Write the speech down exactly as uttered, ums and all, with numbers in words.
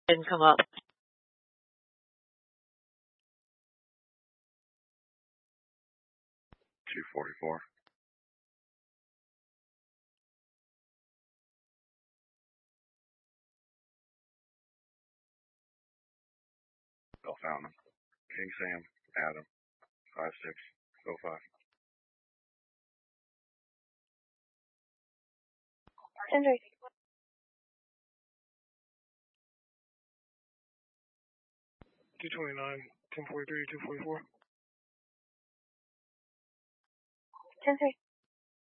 didn't come up. two forty-four. Bill Fountain. King Sam. Adam. five six oh five. Henry. two twenty-nine, ten forty-three, two forty-four. Henry.